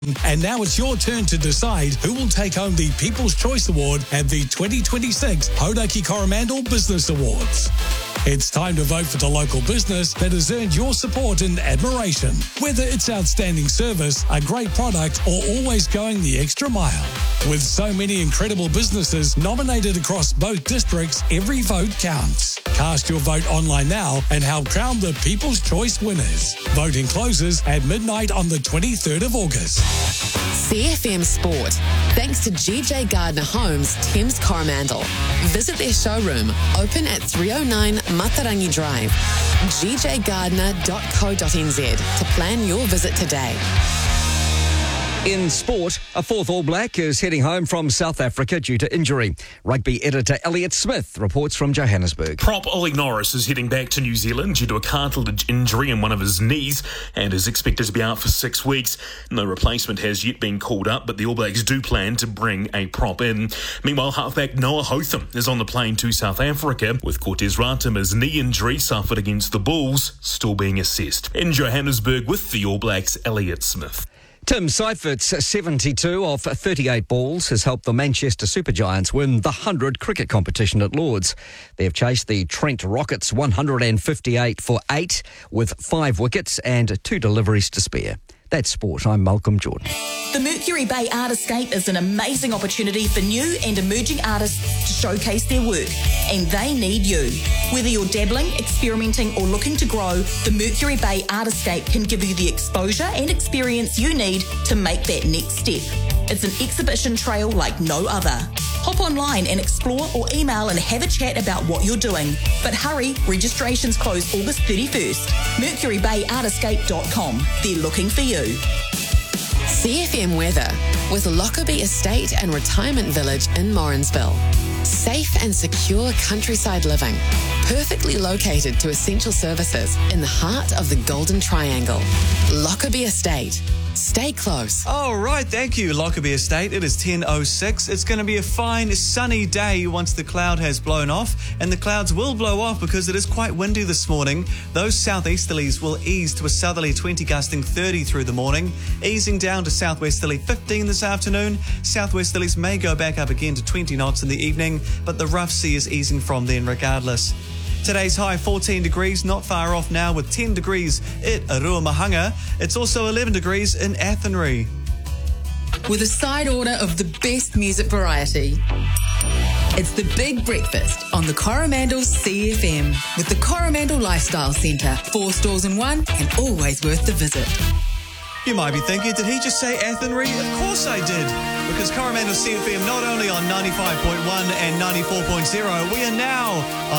And now it's your turn to decide who will take home the People's Choice Award at the 2026 Hauraki Coromandel Business Awards. It's time to vote for the local business that has earned your support and admiration. Whether it's outstanding service, a great product, or always going the extra mile. With so many incredible businesses nominated across both districts, every vote counts. Cast your vote online now and help crown the People's Choice winners. Voting closes at midnight on the 23rd of August. CFM Sport. Thanks to GJ Gardner Homes, Thames Coromandel. Visit their showroom, open at 309 Matarangi Drive. gjgardner.co.nz to plan your visit today. In sport, a fourth All Black is heading home from South Africa due to injury. Rugby editor Elliot Smith reports from Johannesburg. Prop Ollie Norris is heading back to New Zealand due to a cartilage injury in one of his knees and is expected to be out for 6 weeks. No replacement has yet been called up, but the All Blacks do plan to bring a prop in. Meanwhile, halfback Noah Hotham is on the plane to South Africa, with Cortez Ratima's knee injury suffered against the Bulls still being assessed. In Johannesburg with the All Blacks, Elliot Smith. Tim Seifert's 72 of 38 balls has helped the Manchester Supergiants win the 100 cricket competition at Lords. They have chased the Trent Rockets 158 for 8 with 5 wickets and 2 deliveries to spare. That's sport. I'm Malcolm Jordan. The Mercury Bay Artiscape is an amazing opportunity for new and emerging artists to showcase their work, and they need you. Whether you're dabbling, experimenting, or looking to grow, the Mercury Bay Artiscape can give you the exposure and experience you need to make that next step. It's an exhibition trail like no other. Hop online and explore, or email and have a chat about what you're doing. But hurry, registrations close August 31st. MercuryBayArtiscape.com. They're looking for you. CFM weather with Lockerbie Estate and Retirement Village in Morrinsville. Safe and secure countryside living, perfectly located to essential services in the heart of the Golden Triangle. Lockerbie Estate. Stay close. All right, thank you, Lockerbie Estate. It is 10:06. It's going to be a fine, sunny day once the cloud has blown off, and the clouds will blow off because it is quite windy this morning. Those southeasterlies will ease to a southerly 20 gusting 30 through the morning, easing down to southwesterly 15 this afternoon. Southwesterlies may go back up again to 20 knots in the evening, but the rough sea is easing from then regardless. Today's high 14 degrees, not far off now with 10 degrees at Ruamahanga. It's also 11 degrees in Athenry. With a side order of the best music variety. It's the Big Breakfast on the Coromandel CFM with the Coromandel Lifestyle Centre. 4 stores in one and always worth the visit. You might be thinking, did he just say Athenry? Of course I did, because Coromandel CFM not only on 95.1 and 94.0, we are now on